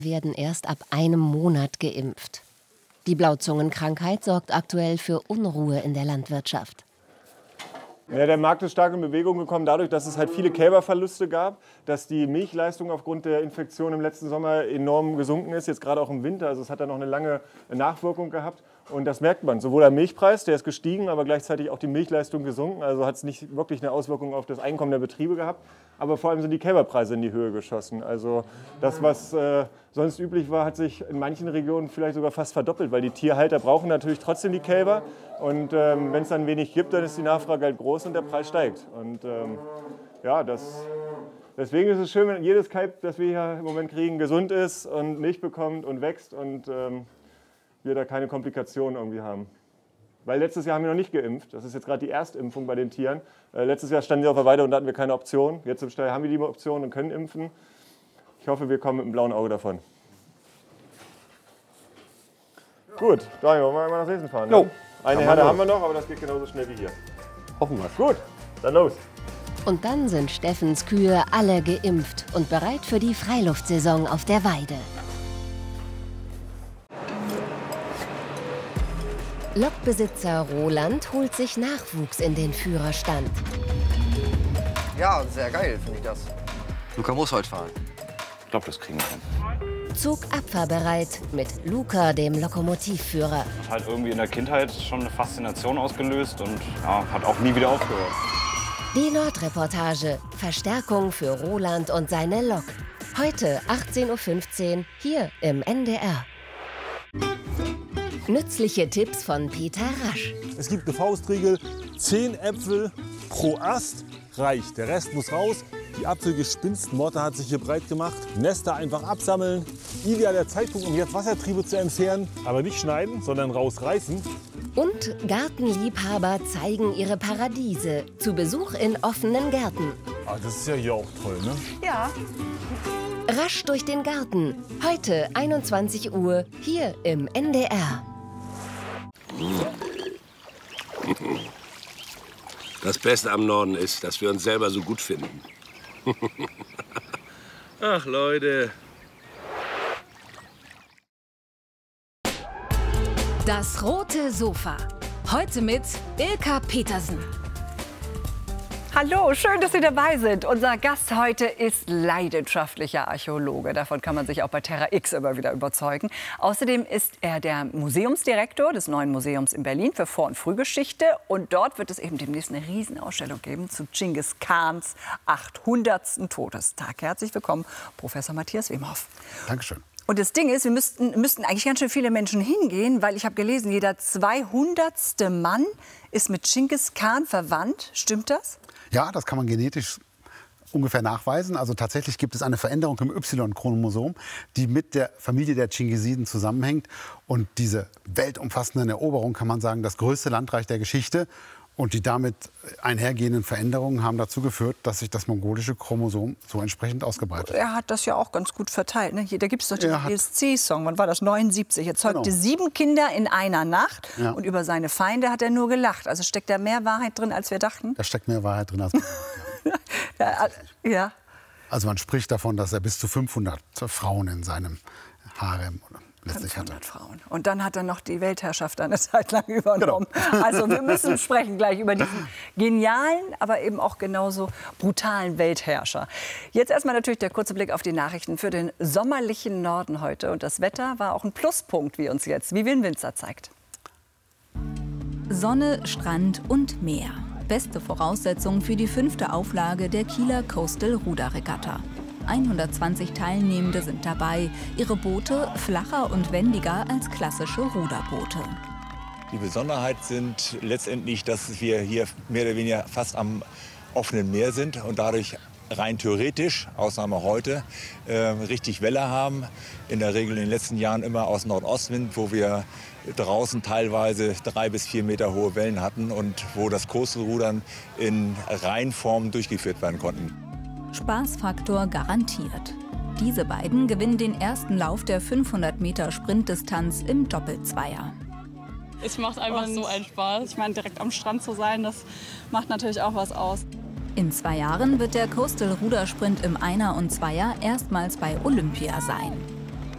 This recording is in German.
werden erst ab einem Monat geimpft. Die Blauzungenkrankheit sorgt aktuell für Unruhe in der Landwirtschaft. Ja, der Markt ist stark in Bewegung gekommen, dadurch, dass es halt viele Kälberverluste gab, dass die Milchleistung aufgrund der Infektion im letzten Sommer enorm gesunken ist, jetzt gerade auch im Winter. Also es hat dann noch eine lange Nachwirkung gehabt. Und das merkt man, sowohl am Milchpreis, der ist gestiegen, aber gleichzeitig auch die Milchleistung gesunken. Also hat es nicht wirklich eine Auswirkung auf das Einkommen der Betriebe gehabt. Aber vor allem sind die Kälberpreise in die Höhe geschossen. Also das, was sonst üblich war, hat sich in manchen Regionen vielleicht sogar fast verdoppelt, weil die Tierhalter brauchen natürlich trotzdem die Kälber. Und wenn es dann wenig gibt, dann ist die Nachfrage halt groß und der Preis steigt. Und ja, deswegen ist es schön, wenn jedes Kalb, das wir hier im Moment kriegen, gesund ist und Milch bekommt und wächst und wir da keine Komplikationen irgendwie haben. Weil letztes Jahr haben wir noch nicht geimpft. Das ist jetzt gerade die Erstimpfung bei den Tieren. Letztes Jahr standen sie auf der Weide und da hatten wir keine Option. Jetzt im Stall haben wir die Option und können impfen. Ich hoffe, wir kommen mit einem blauen Auge davon. Gut, Daniel, wollen wir mal nach Seesen fahren? Ne? Eine Herde haben wir noch, aber das geht genauso schnell wie hier. Hoffen wir. Gut, dann los. Und dann sind Steffens Kühe alle geimpft und bereit für die Freiluftsaison auf der Weide. Lokbesitzer Roland holt sich Nachwuchs in den Führerstand. Ja, sehr geil finde ich das. Luca muss heute fahren. Ich glaube, das kriegen wir hin. Zug abfahrbereit mit Luca, dem Lokomotivführer. Hat halt irgendwie in der Kindheit schon eine Faszination ausgelöst und ja, hat auch nie wieder aufgehört. Die Nordreportage. Verstärkung für Roland und seine Lok. Heute 18:15 Uhr hier im NDR. Nützliche Tipps von Peter Rasch. Es gibt eine Faustregel, 10 Äpfel pro Ast reicht. Der Rest muss raus. Die Apfelgespinstmotte hat sich hier breit gemacht. Nester einfach absammeln. Idealer Zeitpunkt, um jetzt Wassertriebe zu entfernen. Aber nicht schneiden, sondern rausreißen. Und Gartenliebhaber zeigen ihre Paradiese. Zu Besuch in offenen Gärten. Ah, das ist ja hier auch toll, ne? Ja. Rasch durch den Garten. Heute 21 Uhr hier im NDR. Das Beste am Norden ist, dass wir uns selber so gut finden. Ach, Leute. Das rote Sofa. Heute mit Ilka Petersen. Hallo, schön, dass Sie dabei sind. Unser Gast heute ist leidenschaftlicher Archäologe. Davon kann man sich auch bei Terra X immer wieder überzeugen. Außerdem ist er der Museumsdirektor des Neuen Museums in Berlin für Vor- und Frühgeschichte. Und dort wird es eben demnächst eine Riesenausstellung geben zu Dschingis Khans 800. Todestag. Herzlich willkommen, Professor Matthias Wemhoff. Dankeschön. Und das Ding ist, wir müssten eigentlich ganz schön viele Menschen hingehen, weil ich habe gelesen, jeder 200. Mann ist mit Dschingis Khan verwandt. Stimmt das? Ja, das kann man genetisch ungefähr nachweisen. Also tatsächlich gibt es eine Veränderung im Y-Chromosom, die mit der Familie der Dschingisiden zusammenhängt. Und diese weltumfassenden Eroberungen, kann man sagen, das größte Landreich der Geschichte und die damit einhergehenden Veränderungen haben dazu geführt, dass sich das mongolische Chromosom so entsprechend ausgebreitet hat. Er hat das ja auch ganz gut verteilt. Ne? Da gibt es doch den ESC-Song, wann war das? 79. Er zeugte 7 Kinder in einer Nacht und über seine Feinde hat er nur gelacht. Also steckt da mehr Wahrheit drin, als wir dachten? Da steckt mehr Wahrheit drin als ja. Also man spricht davon, dass er bis zu 500 Frauen in seinem Harem letztlich hatte. Frauen. Und dann hat er noch die Weltherrschaft eine Zeit lang übernommen. Genau. Also wir müssen sprechen gleich über diesen genialen, aber eben auch genauso brutalen Weltherrscher. Jetzt erstmal natürlich der kurze Blick auf die Nachrichten für den sommerlichen Norden heute. Und das Wetter war auch ein Pluspunkt, wie uns jetzt Vivian Winzer zeigt. Sonne, Strand und Meer. Beste Voraussetzung für die 5. Auflage der Kieler Coastal Ruderregatta. 120 Teilnehmende sind dabei. Ihre Boote flacher und wendiger als klassische Ruderboote. Die Besonderheit sind letztendlich, dass wir hier mehr oder weniger fast am offenen Meer sind und dadurch rein theoretisch, Ausnahme heute, richtig Welle haben. In der Regel in den letzten Jahren immer aus Nordostwind, wo wir draußen teilweise 3 bis 4 Meter hohe Wellen hatten und wo das Coastal-Rudern in Reinform durchgeführt werden konnten. Spaßfaktor garantiert. Diese beiden gewinnen den ersten Lauf der 500 Meter Sprintdistanz im Doppelzweier. Es macht einfach so einen Spaß. Ich meine, direkt am Strand zu sein, das macht natürlich auch was aus. In 2 Jahren wird der Coastal Rudersprint im Einer und Zweier erstmals bei Olympia sein.